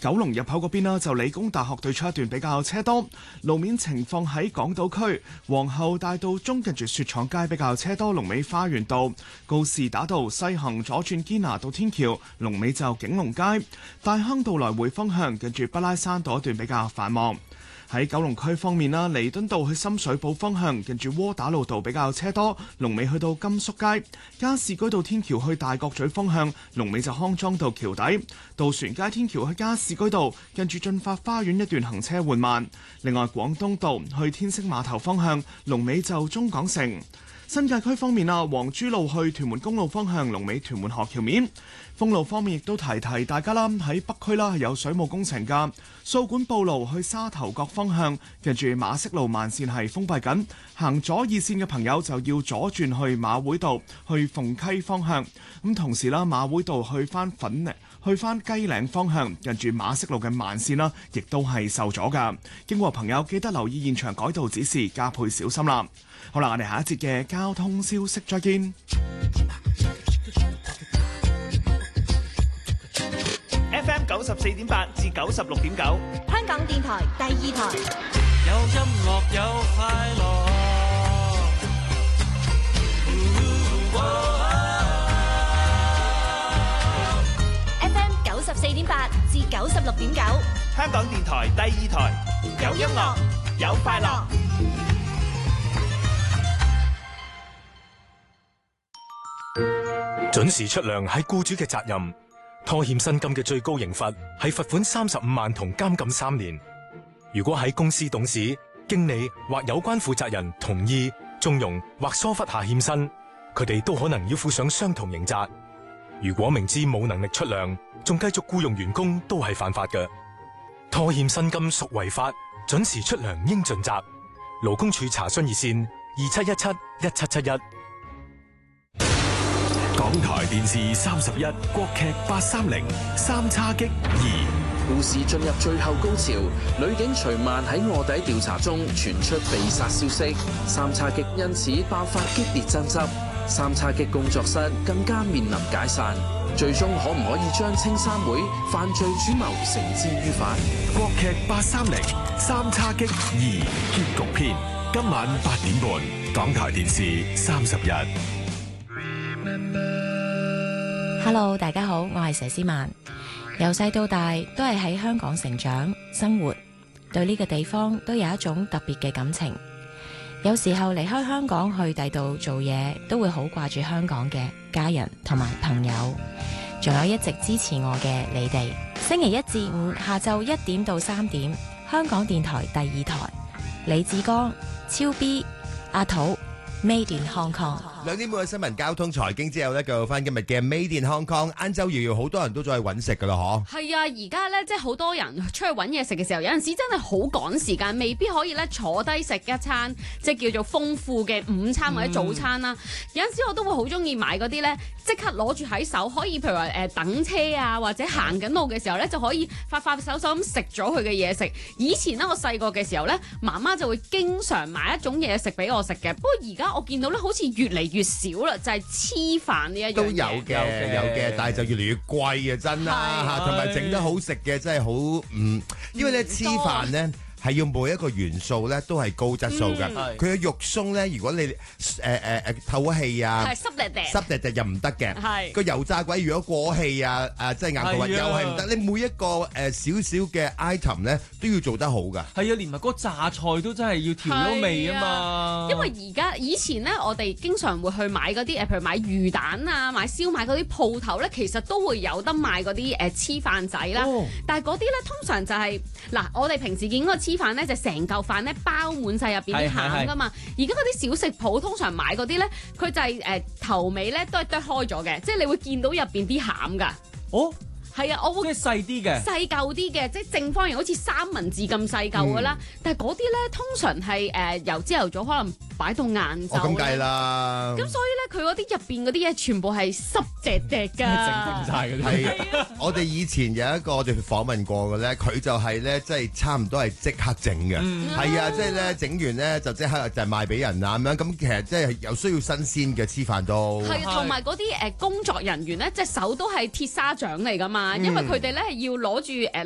九龍入口嗰邊啦，就理工大學對出一段比較車多，路面情況喺港島區皇后大道中近住雪廠街比較車多，龍尾花園道、告士打道西行左轉堅拿道天橋，龍尾就景隆街、大坑道來回方向近住北拉山道一段比較繁忙。喺九龍區方面啦，彌敦道去深水埗方向近住窩打老道比較車多，龍尾去到甘肅街；加士居道天橋去大角咀方向，龍尾就康莊道橋底；渡船街天橋去加士居道近住進發花園一段行車緩慢。另外，廣東道去天星碼頭方向，龍尾就中港城。新界區方面啊，黃珠路去屯門公路方向，龍尾屯門河橋面。封路方面亦都提大家啦，喺北區啦有水務工程㗎，掃管埔路去沙頭角方向，近住馬適路慢線係封閉緊，行左二線嘅朋友就要左轉去馬會道去鳳溪方向。咁同時啦，馬會道去翻雞嶺方向，近住馬適路嘅慢線啦，亦都係受阻㗎。經過朋友記得留意現場改道指示，加倍小心啦。好啦，我哋下一節嘅交通消息再見。 FM 94.8至96.9， 香港電台第二台。 有音樂有快樂。 FM 94.8至96.9， 香港電台第二台。有音樂，有快樂。 準時出糧係僱主嘅責任，拖欠薪金嘅最高刑罰係罰款35萬同監禁3年。如果喺公司董事、經理或有關負責人同意、縱容或疏忽下欠薪，佢哋都可能要負上相同刑責。如果明知冇能力出糧，仲繼續僱用員工，都係犯法嘅。拖欠薪金屬違法，準時出糧應盡責。勞工處查詢熱線27171771。 港台電視31國劇830三叉戟2， 故事進入最後高潮，女警徐曼喺臥底調查中傳出被殺消息，三叉戟因此爆發激烈爭執，三叉戟工作室更加面臨解散，最終可唔可以將青衫妹犯罪主謀繩之於法？ 國劇830三叉戟2結局篇，今晚8點半，港台電視31。 Hello， 大家好，我係佘詩曼。由細到大都係喺香港成長生活，對呢個地方都有一種特別嘅感情。有時候離開香港去第度做嘢，都會好掛住香港嘅家人同埋朋友，仲有一直支持我嘅你哋。星期1至5下晝1點到3點，香港電台第二台，李志剛、超 B、阿土 Made in Hong Kong。 2點半嘅新聞、交通、財經之後咧，繼續翻今日嘅 Made in Hong Kong。晏晝遙遙，好多人都再去揾食噶啦，嗬。 係啊，而家咧即係好多人出去揾嘢食嘅時候，有陣時真係好趕時間，未必可以咧坐低食一餐即係叫做豐富嘅午餐或者早餐啦。有陣時我都會好中意買嗰啲咧，即刻攞住喺手，可以譬如話等車啊，或者行緊路嘅時候咧，就可以快快手手咁食咗佢嘅嘢食。以前咧我細個嘅時候咧，媽媽就會經常買一種嘢食俾我食嘅。不過而家我見到咧，好似越嚟越少啦，就係黐飯呢一樣嘢。 都有嘅，但係就越嚟越貴啊，真啦嚇，同埋整得好食嘅真係好因為咧黐飯咧。係要每一個元素咧都係高質素嘅，佢嘅肉鬆咧，如果你透氣啊，濕滴滴又唔得嘅，個油炸鬼如果過氣啊，即係硬到又係唔得。你每一個少少嘅 item 咧都要做得好㗎。 係啊，連埋嗰個榨菜都真係要調咗味啊嘛。 因為以前咧，我哋經常會去買嗰啲譬如買魚蛋啊、買燒賣嗰啲鋪頭咧，其實都會有得賣嗰啲黐飯仔啦。但係嗰啲咧通常就係嗱，我哋平時見嗰個黐飯咧就成嚿飯咧包滿晒入邊啲餡噶嘛，而家嗰啲小食鋪通常買嗰啲咧，佢就係頭尾咧都係剁開咗嘅，即係你會見到入邊啲餡噶。哦，係啊，我會即係細啲嘅， 細嚿啲嘅，即係正方形，好似三文治咁細嚿噶啦。但係嗰啲咧通常係由朝頭早可能擺到晏晝。 咁計啦。 咁所以咧，佢嗰啲入邊嗰啲嘢全部係濕滴滴㗎， 整晒嗰啲。 係我哋以前有一個我哋訪問過嘅咧，佢就係咧，即係差唔多係即刻整嘅。係啊，即係咧整完咧就即刻就賣俾人啊咁樣。咁其實即係又需要新鮮嘅黐飯都。 係，同埋嗰啲工作人員咧，隻手都係鐵砂掌嚟㗎嘛，因為佢哋咧係要攞住